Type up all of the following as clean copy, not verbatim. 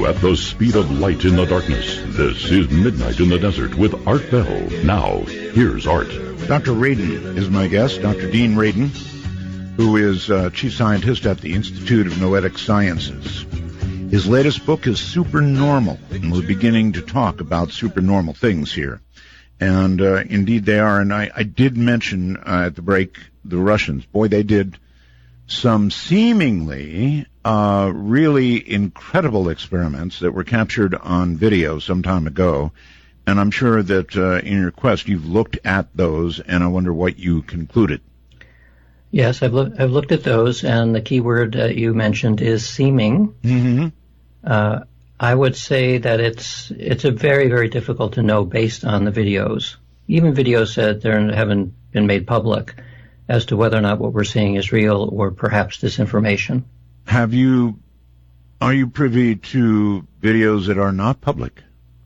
at the speed of light in the darkness. This is Midnight in the Desert with Art Bell. Now, here's Art. Dr. Radin is my guest, Dr. Dean Radin, who is Chief Scientist at the Institute of Noetic Sciences. His latest book is Supernormal, and we're beginning to talk about supernormal things here. And indeed they are, and I did mention at the break the Russians. Boy, they did some seemingly really incredible experiments that were captured on video some time ago. And I'm sure that in your quest you've looked at those, and I wonder what you concluded. Yes, I've looked at those, and the key word that you mentioned is seeming. Mm-hmm. I would say that it's a very, very difficult to know based on the videos. Even videos that haven't been made public as to whether or not what we're seeing is real or perhaps disinformation. Are you privy to videos that are not public?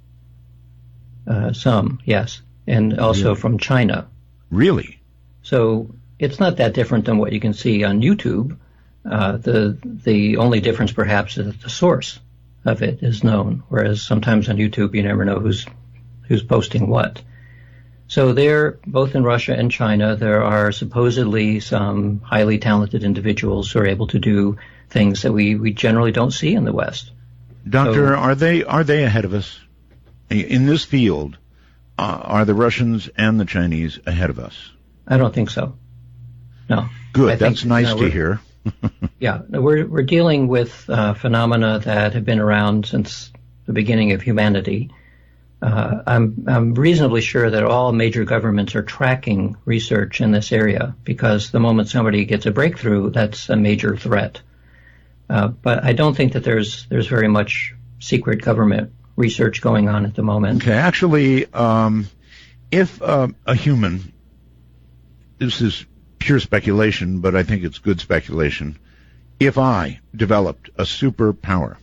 Some, yes, and also from China. Really? So it's not that different than what you can see on YouTube. The only difference perhaps is that the source of it is known, whereas sometimes on YouTube you never know who's posting what. So there, both in Russia and China, there are supposedly some highly talented individuals who are able to do things that we generally don't see in the West. Doctor, so, are they ahead of us? In this field, are the Russians and the Chinese ahead of us? I don't think so. No. Good. That's nice to hear. Yeah, we're dealing with phenomena that have been around since the beginning of humanity. I'm reasonably sure that all major governments are tracking research in this area because the moment somebody gets a breakthrough, that's a major threat. But I don't think that there's very much secret government research going on at the moment. Okay, actually, if a human, this is pure speculation, but I think it's good speculation. If I developed a superpower,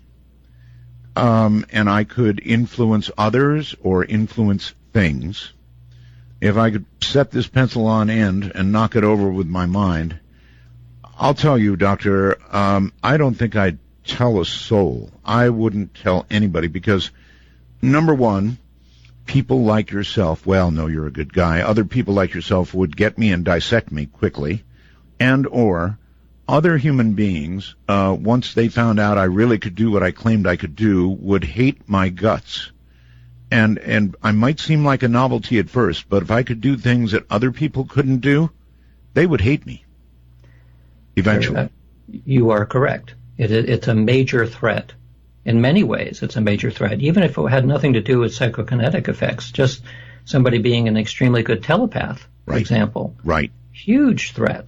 and I could influence others or influence things, if I could set this pencil on end and knock it over with my mind, I'll tell you, Doctor, I don't think I'd tell a soul. I wouldn't tell anybody because, number one, people like yourself, well, no, you're a good guy. Other people like yourself would get me and dissect me quickly. And or other human beings, once they found out I really could do what I claimed I could do, would hate my guts. And I might seem like a novelty at first, but if I could do things that other people couldn't do, they would hate me. Eventually. You are correct. It's a major threat. In many ways, it's a major threat, even if it had nothing to do with psychokinetic effects, just somebody being an extremely good telepath, for example. Right. Huge threat.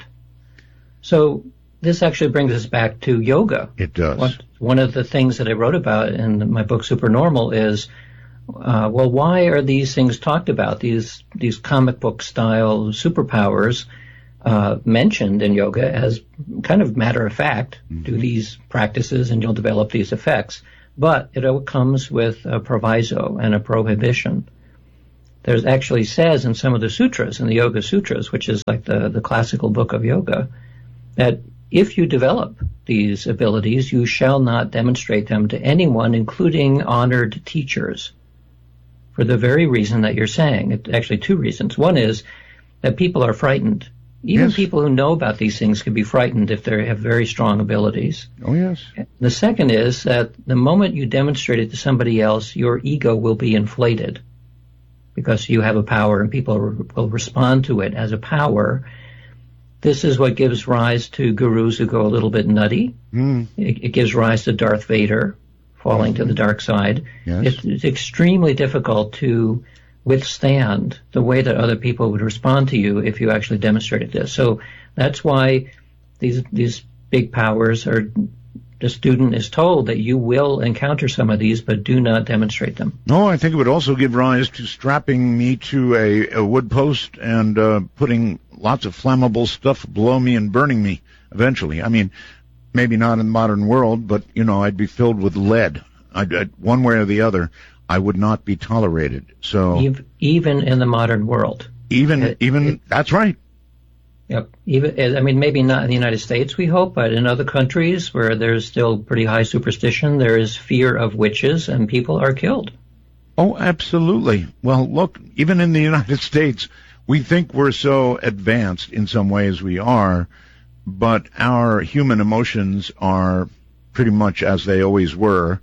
So this actually brings us back to yoga. It does. One of the things that I wrote about in my book Supernormal is, why are these things talked about, these comic book style superpowers mentioned in yoga as kind of matter of fact, do these practices and you'll develop these effects. But it comes with a proviso and a prohibition. There's actually says in some of the sutras, in the Yoga Sutras, which is like the classical book of yoga, that if you develop these abilities, you shall not demonstrate them to anyone, including honored teachers, for the very reason that you're saying. It's actually two reasons. One is that people are frightened. Even people who know about these things can be frightened if they have very strong abilities. Oh, yes. The second is that the moment you demonstrate it to somebody else, your ego will be inflated because you have a power and people will respond to it as a power. This is what gives rise to gurus who go a little bit nutty. It gives rise to Darth Vader falling to the dark side. Yes. It's extremely difficult to withstand the way that other people would respond to you if you actually demonstrated this. So that's why these big powers are, the student is told that you will encounter some of these, but do not demonstrate them. No, I think it would also give rise to strapping me to a wood post and putting lots of flammable stuff below me and burning me eventually. I mean, maybe not in the modern world, but, I'd be filled with lead. I'd one way or the other. I would not be tolerated. So even in the modern world, even that's right. Yep. Even, I mean, maybe not in the United States, we hope, but in other countries where there's still pretty high superstition, there is fear of witches, and people are killed. Oh, absolutely. Well, look, even in the United States, we think we're so advanced in some ways we are, but our human emotions are pretty much as they always were.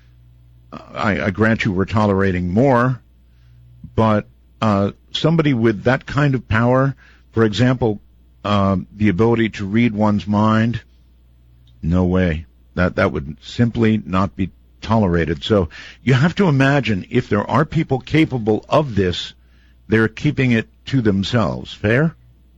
I grant you we're tolerating more, but somebody with that kind of power, for example, the ability to read one's mind, no way. That would simply not be tolerated. So you have to imagine if there are people capable of this, they're keeping it to themselves. Fair?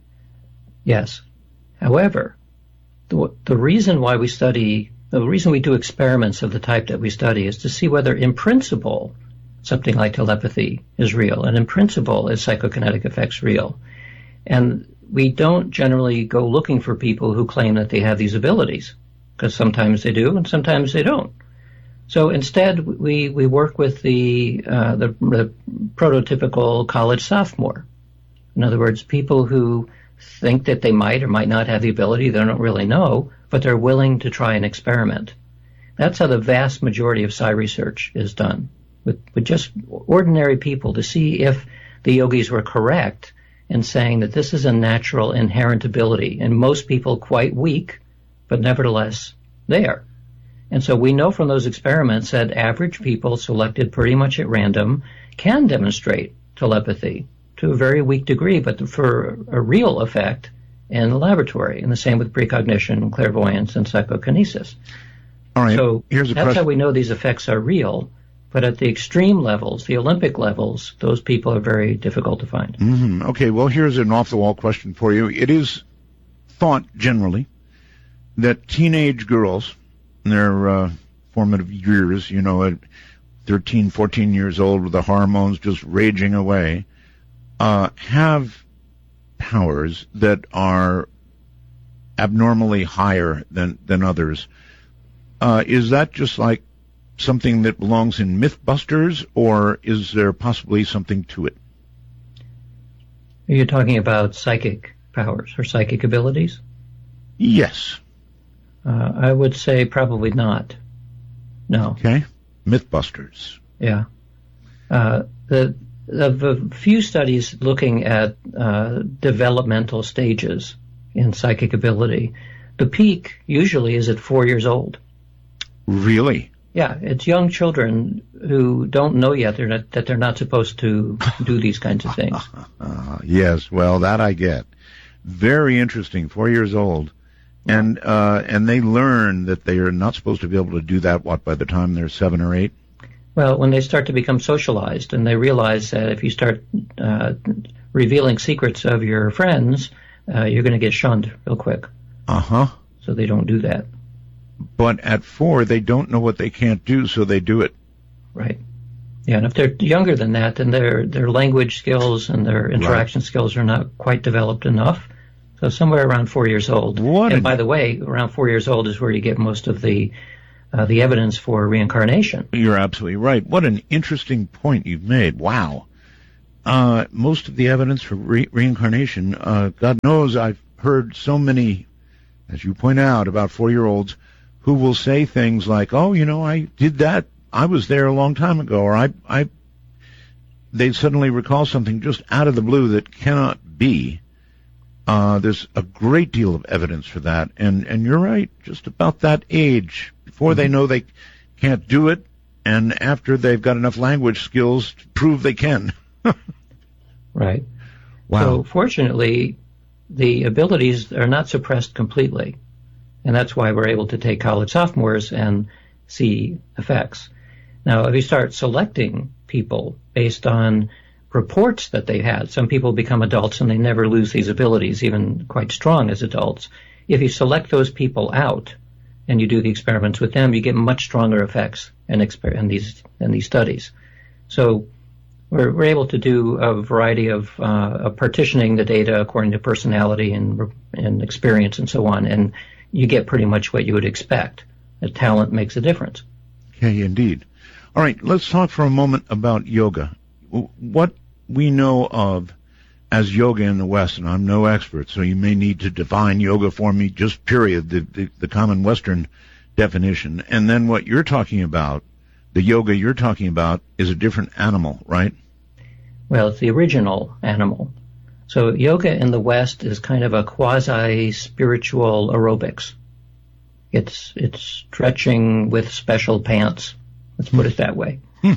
Yes. However, the reason why we study, the reason we do experiments of the type that we study is to see whether in principle something like telepathy is real, and in principle is psychokinetic effects real. And we don't generally go looking for people who claim that they have these abilities, because sometimes they do and sometimes they don't. So instead, we work with the prototypical college sophomore. In other words, people who think that they might or might not have the ability, they don't really know, but they're willing to try an experiment. That's how the vast majority of psi research is done, with just ordinary people to see if the yogis were correct in saying that this is a natural inherent ability, and most people quite weak, but nevertheless there. And so we know from those experiments that average people selected pretty much at random can demonstrate telepathy to a very weak degree, but for a real effect in the laboratory. And the same with precognition, clairvoyance, and psychokinesis. All right. So here's a that's question. how we know these effects are real. But at the extreme levels, the Olympic levels, those people are very difficult to find. Mm-hmm. Okay, well, here's an off-the-wall question for you. It is thought generally that teenage girls in their formative years, 13, 14 years old with the hormones just raging away, have powers that are abnormally higher than others. Is that just like something that belongs in Mythbusters, or is there possibly something to it? Are you talking about psychic powers or psychic abilities? Yes. I would say probably not. No. Okay. Mythbusters. Yeah. The few studies looking at developmental stages in psychic ability, the peak usually is at 4 years old. Really? Yeah, it's young children who don't know yet that they're not supposed to do these kinds of things. Yes, well, that I get. Very interesting. 4 years old, and they learn that they are not supposed to be able to do that. By the time they're 7 or 8? Well, when they start to become socialized, and they realize that if you start revealing secrets of your friends, you're going to get shunned real quick. So they don't do that. But at 4, they don't know what they can't do, so they do it. Right. Yeah, and if they're younger than that, then their language skills and their interaction skills are not quite developed enough. So somewhere around 4 years old. By the way, around 4 years old is where you get most of the evidence for reincarnation. You're absolutely right. What an interesting point you've made. Wow. Most of the evidence for reincarnation, God knows I've heard so many, as you point out, about 4-year-olds who will say things like, oh, I did that. I was there a long time ago. Or they suddenly recall something just out of the blue that cannot be. There's a great deal of evidence for that. And you're right, just about that age, before they know they can't do it, and after they've got enough language skills to prove they can. Right. Wow. So fortunately, the abilities are not suppressed completely. And that's why we're able to take college sophomores and see effects. Now, if you start selecting people based on reports that they had, some people become adults and they never lose these abilities, even quite strong as adults. If you select those people out and you do the experiments with them, you get much stronger effects in these studies. So we're able to do a variety of partitioning the data according to personality and experience and so on, and you get pretty much what you would expect. The talent makes a difference. Okay, indeed. All right, let's talk for a moment about yoga. What we know of as yoga in the West, and I'm no expert, so you may need to define yoga for me, just period, the common Western definition. And then what you're talking about, the yoga you're talking about, is a different animal, right? Well, it's the original animal. So yoga in the West is kind of a quasi-spiritual aerobics. It's stretching with special pants. Let's put it that way.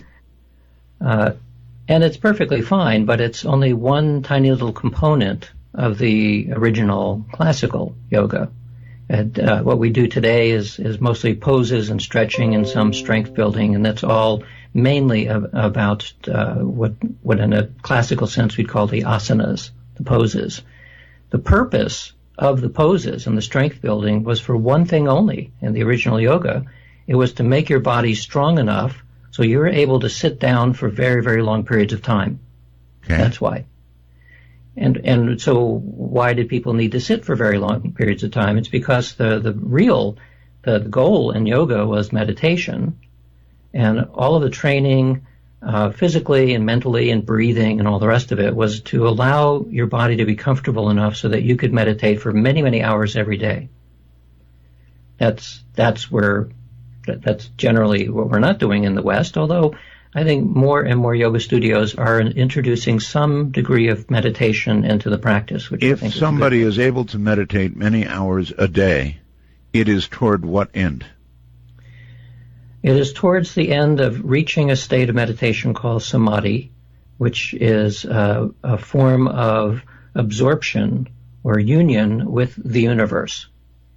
And it's perfectly fine, but it's only one tiny little component of the original classical yoga. And what we do today is mostly poses and stretching and some strength building, and that's all mainly about what in a classical sense we'd call the asanas, the poses. The purpose of the poses and the strength building was for one thing only in the original yoga. It was to make your body strong enough so you're able to sit down for very, very long periods of time. Okay. That's why. And so why did people need to sit for very long periods of time? It's because the goal in yoga was meditation, and all of the training physically and mentally and breathing and all the rest of it was to allow your body to be comfortable enough so that you could meditate for many, many hours every day. That's generally what we're not doing in the West, although I think more and more yoga studios are introducing some degree of meditation into the practice. Which I think somebody is able to meditate many hours a day, it is toward what end? It is towards the end of reaching a state of meditation called samadhi, which is a form of absorption or union with the universe.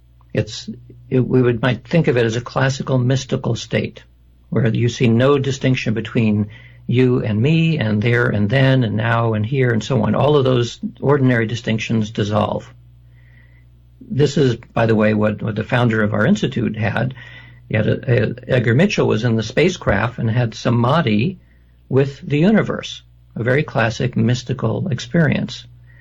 We might think of it as a classical mystical state, where you see no distinction between you and me and there and then and now and here and so on. All of those ordinary distinctions dissolve. This is, by the way, what the founder of our institute had. Edgar Mitchell was in the spacecraft and had samadhi with the universe, a very classic mystical experience.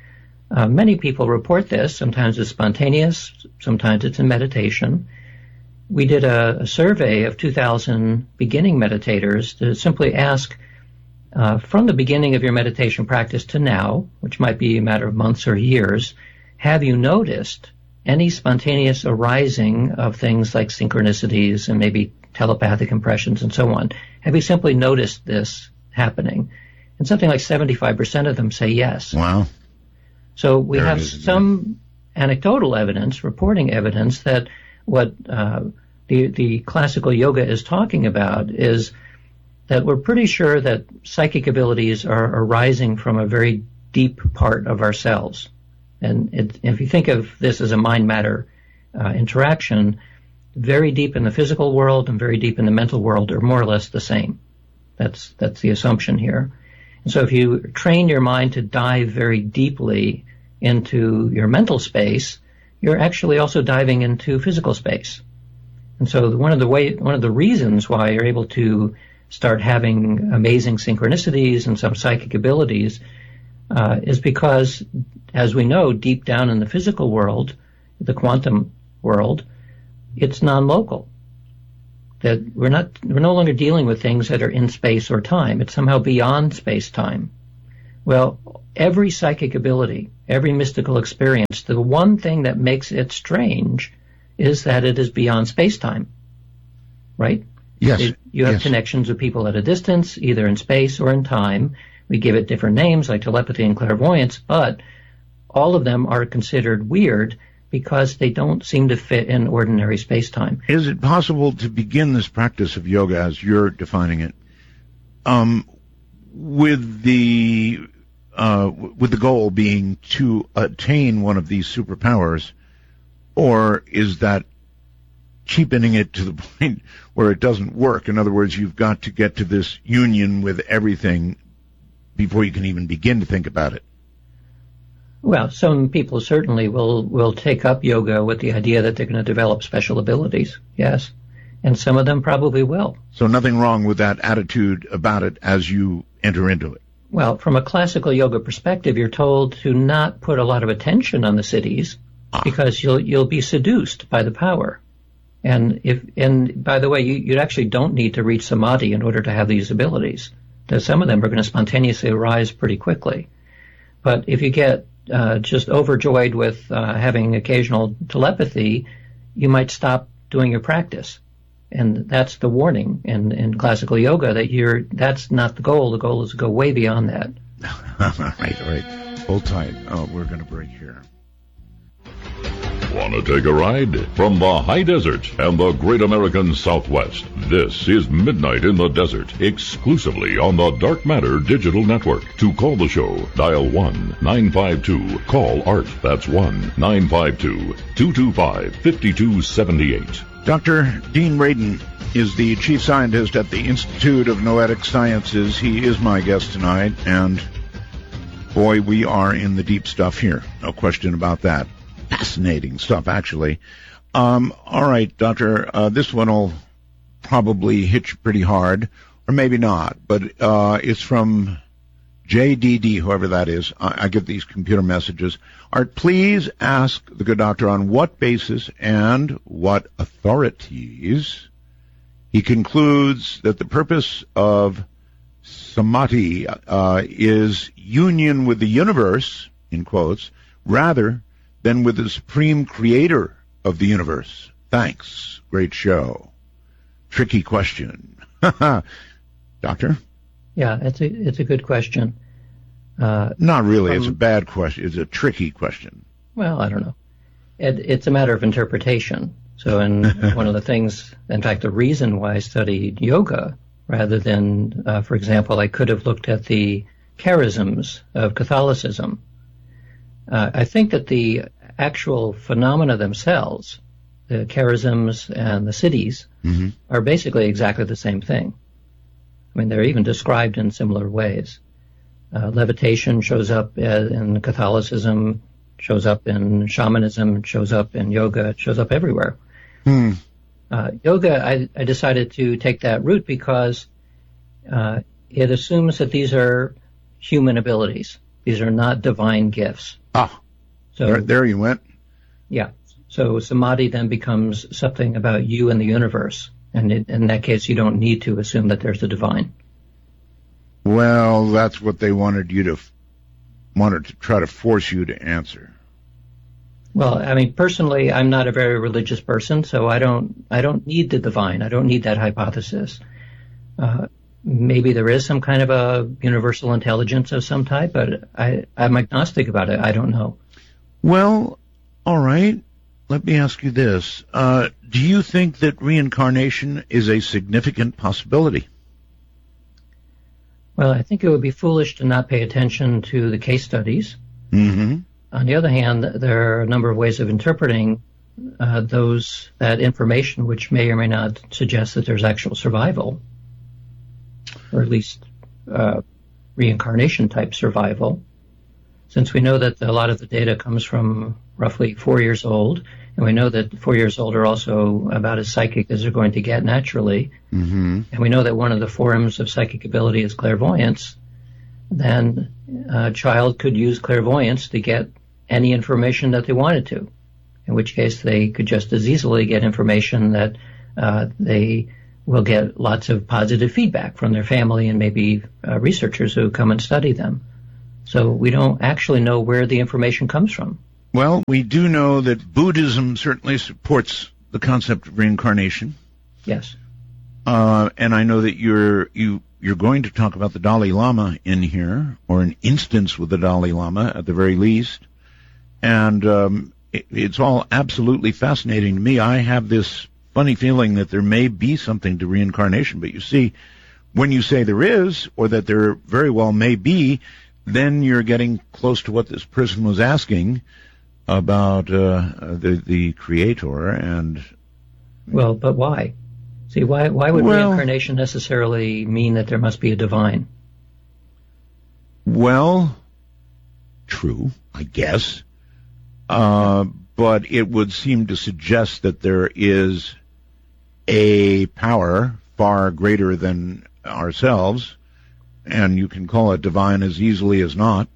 Many people report this. Sometimes it's spontaneous, sometimes it's in meditation. We did a survey of 2,000 beginning meditators to simply ask, from the beginning of your meditation practice to now, which might be a matter of months or years, have you noticed any spontaneous arising of things like synchronicities and maybe telepathic impressions and so on? Have you simply noticed this happening? And something like 75% of them say yes. Wow. So we have some anecdotal evidence, reporting evidence, that what the classical yoga is talking about is that we're pretty sure that psychic abilities are arising from a very deep part of ourselves. And if you think of this as a mind-matter interaction, very deep in the physical world and very deep in the mental world are more or less the same. That's the assumption here. And so if you train your mind to dive very deeply into your mental space, you're actually also diving into physical space. And so one of the reasons why you're able to start having amazing synchronicities and some psychic abilities is because, as we know, deep down in the physical world, the quantum world, it's non-local. That we're no longer dealing with things that are in space or time. It's somehow beyond space-time. Well, every psychic ability, every mystical experience, the one thing that makes it strange is that it is beyond space-time, right? Yes. You have connections with people at a distance, either in space or in time. We give it different names like telepathy and clairvoyance, but all of them are considered weird because they don't seem to fit in ordinary space-time. Is it possible to begin this practice of yoga as you're defining it, with the goal being to attain one of these superpowers, or is that cheapening it to the point where it doesn't work? In other words, you've got to get to this union with everything before you can even begin to think about it. Well, some people certainly will take up yoga with the idea that they're going to develop special abilities, yes. And some of them probably will. So nothing wrong with that attitude about it as you enter into it. Well, from a classical yoga perspective, you're told to not put a lot of attention on the siddhis because you'll be seduced by the power. And by the way, you actually don't need to reach samadhi in order to have these abilities. Some of them are going to spontaneously arise pretty quickly. But if you get just overjoyed with having occasional telepathy, you might stop doing your practice. And that's the warning in classical yoga, that that's not the goal. The goal is to go way beyond that. Right. Hold tight. Oh, we're going to break here. Want to take a ride? From the high desert and the great American Southwest, this is Midnight in the Desert, exclusively on the Dark Matter Digital Network. To call the show, dial 1-952-CALL-ART. That's 1-952-225-5278. Dr. Dean Radin is the chief scientist at the Institute of Noetic Sciences. He is my guest tonight, and boy, we are in the deep stuff here. No question about that. Fascinating stuff, actually. All right, Doctor, this one will probably hit you pretty hard, or maybe not, but it's from JDD, whoever that is. I get these computer messages. Art, please ask the good doctor on what basis and what authorities he concludes that the purpose of samadhi is union with the universe, in quotes, rather than with the supreme creator of the universe. Thanks. Great show. Tricky question. Doctor? Yeah, it's a good question. Not really. It's a bad question. It's a tricky question. Well, I don't know. It's a matter of interpretation. So one of the things, in fact, the reason why I studied yoga rather than, for example, I could have looked at the charisms of Catholicism. I think that the actual phenomena themselves, the charisms and the siddhis, are basically exactly the same thing. I mean, they're even described in similar ways. Levitation shows up in Catholicism, shows up in shamanism, shows up in yoga, it shows up everywhere. Yoga, I decided to take that route because it assumes that these are human abilities. These are not divine gifts. So there you went. Yeah. So samadhi then becomes something about you and the universe. And in that case, you don't need to assume that there's a divine. Well, that's what they wanted to try to force you to answer. Well, I mean, personally, I'm not a very religious person, so I don't need the divine. I don't need that hypothesis. Maybe there is some kind of a universal intelligence of some type, but I'm agnostic about it. I don't know. Well, all right. Let me ask you this. Do you think that reincarnation is a significant possibility? Well, I think it would be foolish to not pay attention to the case studies. Mm-hmm. On the other hand, there are a number of ways of interpreting that information which may or may not suggest that there's actual survival, or at least reincarnation-type survival. Since we know that a lot of the data comes from roughly 4 years old, and we know that 4 years old are also about as psychic as they're going to get naturally, and we know that one of the forms of psychic ability is clairvoyance, then a child could use clairvoyance to get any information that they wanted to, in which case they could just as easily get information that they will get lots of positive feedback from their family and maybe researchers who come and study them. So we don't actually know where the information comes from. Well, we do know that Buddhism certainly supports the concept of reincarnation. Yes. And I know that you're going to talk about the Dalai Lama in here, or an instance with the Dalai Lama at the very least. And it's all absolutely fascinating to me. I have this funny feeling that there may be something to reincarnation, but you see, when you say there is, or that there very well may be, then you're getting close to what this person was asking about the creator. And well, but why? See, why would reincarnation necessarily mean that there must be a divine? Well, true, I guess. But it would seem to suggest that there is a power far greater than ourselves, and you can call it divine as easily as not.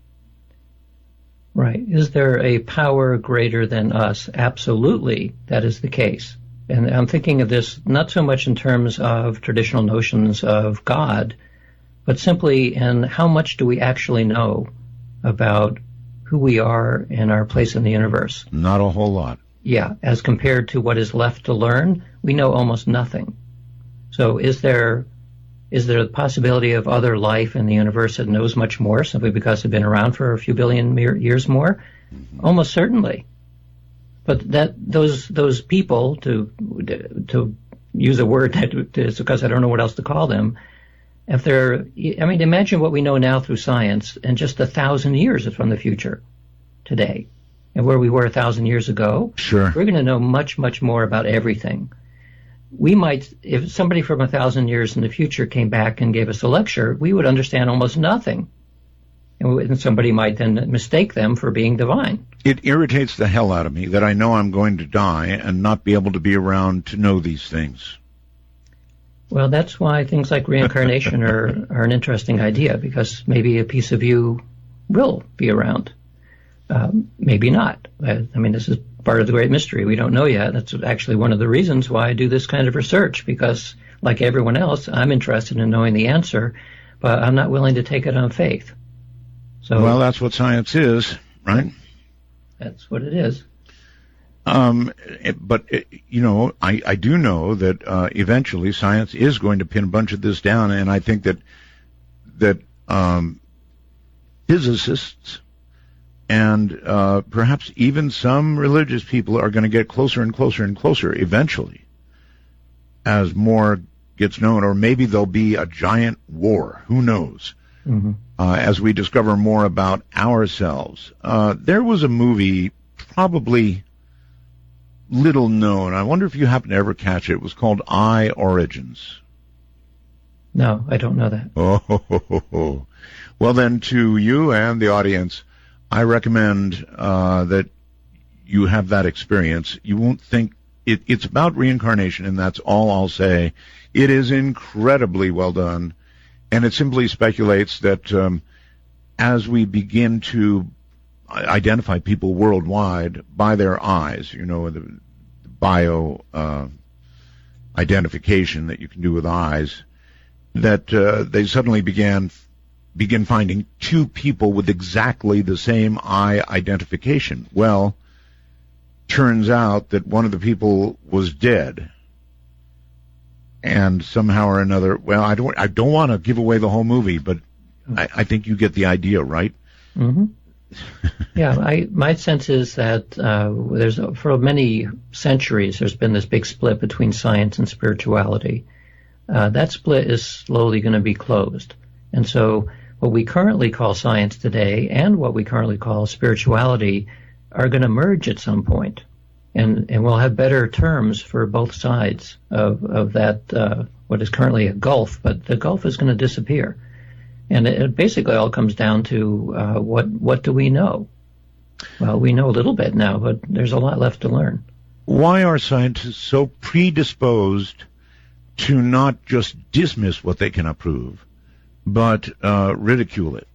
Right. Is there a power greater than us? Absolutely, that is the case. And I'm thinking of this not so much in terms of traditional notions of God, but simply in how much do we actually know about who we are and our place in the universe. Not a whole lot. Yeah, as compared to what is left to learn, we know almost nothing. So is there the possibility of other life in the universe that knows much more simply because they've been around for a few billion years more? Mm-hmm. Almost certainly. But those people, to use a word that is because I don't know what else to call them, imagine what we know now through science in just 1,000 years from the future today. And where we were 1,000 years ago, sure, we're going to know much, much more about everything. We might, if somebody from 1,000 years in the future came back and gave us a lecture, we would understand almost nothing. And somebody might then mistake them for being divine. It irritates the hell out of me that I know I'm going to die and not be able to be around to know these things. Well, that's why things like reincarnation are an interesting idea, because maybe a piece of you will be around. Maybe not. This is part of the great mystery. We don't know yet. That's actually one of the reasons why I do this kind of research, because like everyone else, I'm interested in knowing the answer, but I'm not willing to take it on faith. So, well, that's what science is, right? That's what it is. But I do know that eventually science is going to pin a bunch of this down, and I think that physicists and perhaps even some religious people are going to get closer and closer and closer eventually as more gets known, or maybe there'll be a giant war. Who knows? Mm-hmm. As we discover more about ourselves. There was a movie, probably little known. I wonder if you happen to ever catch it. It was called I, Origins. No, I don't know that. Oh. Well, then, to you and the audience, I recommend that you have that experience. You won't think it's about reincarnation, and that's all I'll say. It is incredibly well done, and it simply speculates that as we begin to identify people worldwide by their eyes, the bio identification that you can do with eyes, that they suddenly begin finding two people with exactly the same eye identification. Well, turns out that one of the people was dead, and somehow or another, well, I don't want to give away the whole movie, but I think you get the idea, right? Mm-hmm. Yeah, my sense is that for many centuries there's been this big split between science and spirituality. That split is slowly going to be closed, and so what we currently call science today and what we currently call spirituality are going to merge at some point, and we'll have better terms for both sides of that what is currently a gulf, but the gulf is going to disappear. And it basically all comes down to what do we know? Well, we know a little bit now, but there's a lot left to learn. Why are scientists so predisposed to not just dismiss what they cannot prove, but ridicule it?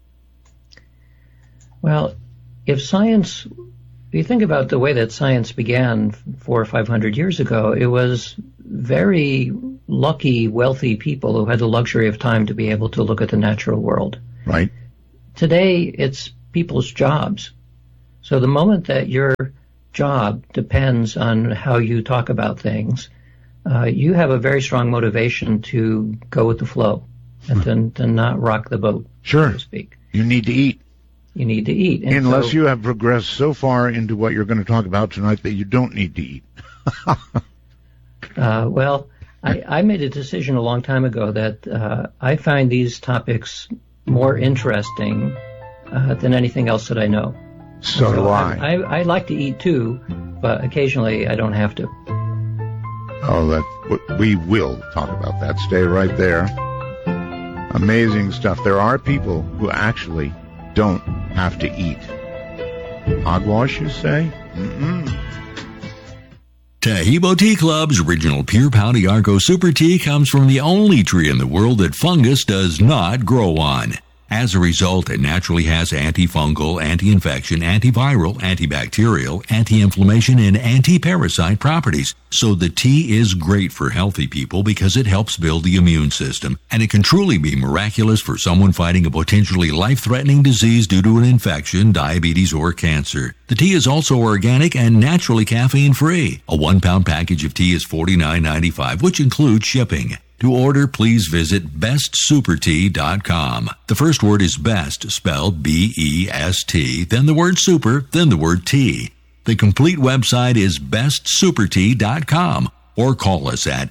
Well, if you think about the way that science began 400 or 500 years ago, it was very lucky, wealthy people who had the luxury of time to be able to look at the natural world. Right. Today, it's people's jobs. So the moment that your job depends on how you talk about things, you have a very strong motivation to go with the flow and to not rock the boat, sure, so to speak. You need to eat. You need to eat. And unless you have progressed so far into what you're going to talk about tonight that you don't need to eat. Well, I made a decision a long time ago that I find these topics more interesting than anything else that I know. So do I. I like to eat too, but occasionally I don't have to. Oh, we will talk about that. Stay right there. Amazing stuff. There are people who actually don't have to eat. Hogwash, you say? Mm-mm. Taheebo Tea Club's original Pure Pau d'Arco Super Tea comes from the only tree in the world that fungus does not grow on. As a result, it naturally has antifungal, anti-infection, antiviral, antibacterial, anti-inflammation, and anti-parasite properties. So the tea is great for healthy people because it helps build the immune system, and it can truly be miraculous for someone fighting a potentially life-threatening disease due to an infection, diabetes, or cancer. The tea is also organic and naturally caffeine-free. A 1-pound package of tea is $49.95, which includes shipping. To order, please visit bestsupertea.com. The first word is best, spelled B-E-S-T, then the word super, then the word tea. The complete website is bestsupertea.com, or call us at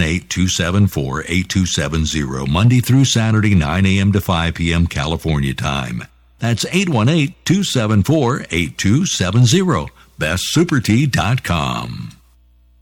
818-274-8270, Monday through Saturday, 9 a.m. to 5 p.m. California time. That's 818-274-8270, bestsupertea.com.